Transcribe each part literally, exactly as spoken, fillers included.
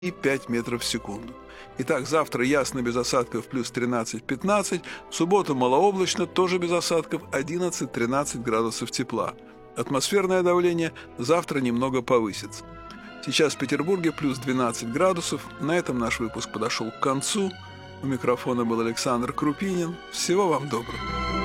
и пять метров в секунду. Итак, завтра ясно без осадков плюс тринадцать-пятнадцать, в субботу малооблачно, тоже без осадков, одиннадцать-тринадцать градусов тепла. Атмосферное давление завтра немного повысится. Сейчас в Петербурге плюс двенадцать градусов. На этом наш выпуск подошел к концу. У микрофона был Александр Крупинин. Всего вам доброго.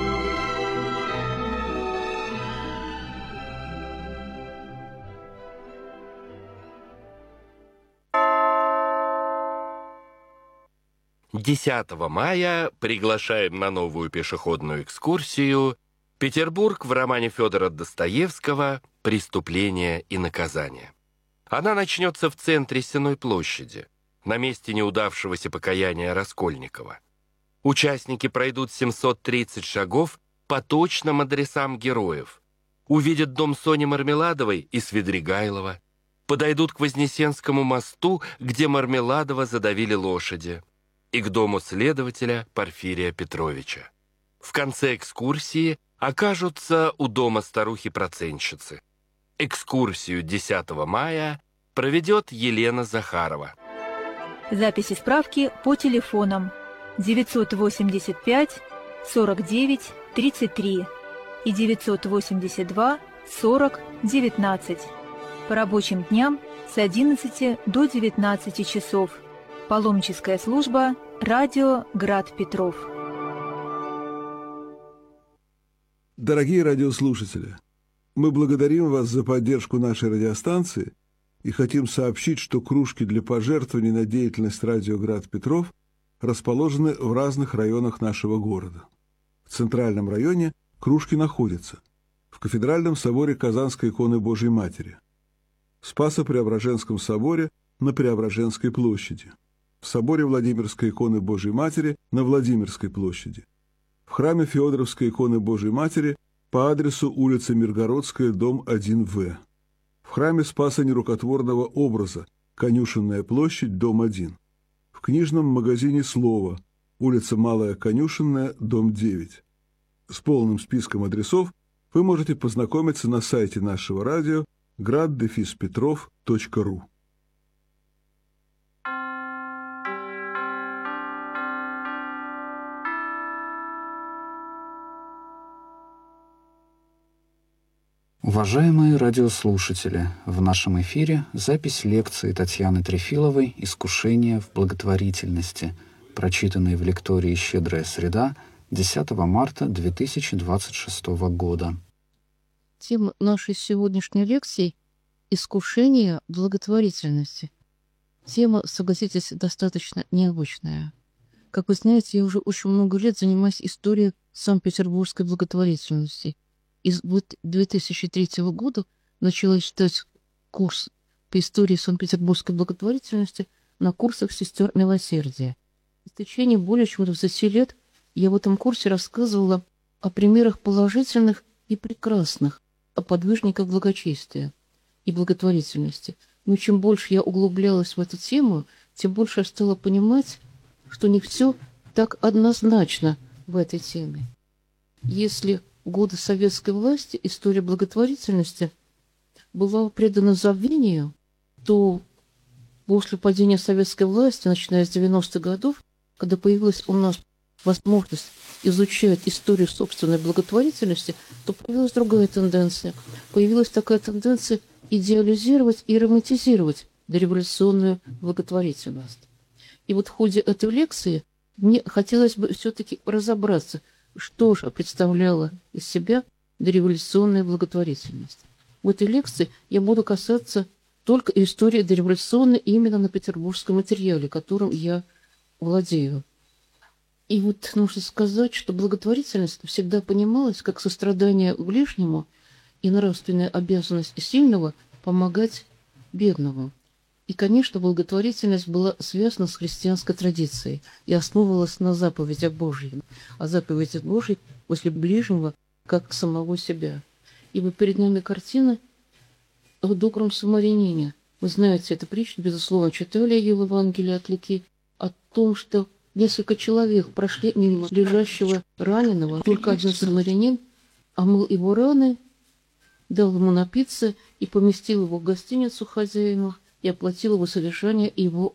десятого мая приглашаем на новую пешеходную экскурсию «Петербург» в романе Федора Достоевского «Преступление и наказание». Она начнется в центре Сенной площади, на месте неудавшегося покаяния Раскольникова. Участники пройдут семьсот тридцать шагов по точным адресам героев, увидят дом Сони Мармеладовой и Свидригайлова, подойдут к Вознесенскому мосту, где Мармеладова задавили лошади, и к дому следователя Порфирия Петровича. В конце экскурсии окажутся у дома старухи-процентщицы. Экскурсию десятого мая проведет Елена Захарова. Записи справки по телефонам девятьсот восемьдесят пять сорок девять тридцать три и девятьсот восемьдесят два сорок девятнадцать. По рабочим дням с одиннадцати до девятнадцати часов. Паломническая служба «Радио Град Петров». Дорогие радиослушатели, мы благодарим вас за поддержку нашей радиостанции и хотим сообщить, что кружки для пожертвований на деятельность «Радио Град Петров» расположены в разных районах нашего города. В центральном районе кружки находятся в Кафедральном соборе Казанской иконы Божией Матери, в Спасо-Преображенском соборе на Преображенской площади, в соборе Владимирской иконы Божией Матери на Владимирской площади, в храме Феодоровской иконы Божией Матери по адресу улица Миргородская, дом один В, в храме Спаса Нерукотворного образа, Конюшенная площадь, дом один, в книжном магазине «Слово», улица Малая Конюшенная, дом девять. С полным списком адресов вы можете познакомиться на сайте нашего радио град петров точка ру. Уважаемые радиослушатели, в нашем эфире запись лекции Татьяны Трефиловой «Искушение в благотворительности», прочитанной в лектории «Щедрая среда» десятого марта две тысячи двадцать шестого года. Тема нашей сегодняшней лекции – «Искушение благотворительности». Тема, согласитесь, достаточно необычная. Как вы знаете, я уже очень много лет занимаюсь историей санкт-петербургской благотворительности. И с две тысячи третьего года начала читать курс по истории санкт-петербургской благотворительности на курсах сестер милосердия. В течение более чем двадцати лет я в этом курсе рассказывала о примерах положительных и прекрасных, о подвижниках благочестия и благотворительности. Но чем больше я углублялась в эту тему, тем больше я стала понимать, что не все так однозначно в этой теме. Если в годы советской власти история благотворительности была предана забвению, то после падения советской власти, начиная с девяностых годов, когда появилась у нас возможность изучать историю собственной благотворительности, то появилась другая тенденция. Появилась такая тенденция идеализировать и романтизировать дореволюционную благотворительность. И вот в ходе этой лекции мне хотелось бы все-таки разобраться, что же представляла из себя дореволюционная благотворительность. В этой лекции я буду касаться только истории дореволюционной именно на петербургском материале, которым я владею. И вот нужно сказать, что благотворительность всегда понималась как сострадание к ближнему и нравственная обязанность сильного помогать бедному. И, конечно, благотворительность была связана с христианской традицией и основывалась на заповедях Божьих, а заповеди Божьи после ближнего, как самого себя. И вот перед нами картина о добром самарянине. Вы знаете, эту притчу, безусловно, читали ее в Евангелии от Луки, о том, что несколько человек прошли мимо лежащего раненого, только один самарянин омыл его раны, дал ему напиться и поместил его в гостиницу хозяину, и оплатил его содержание и его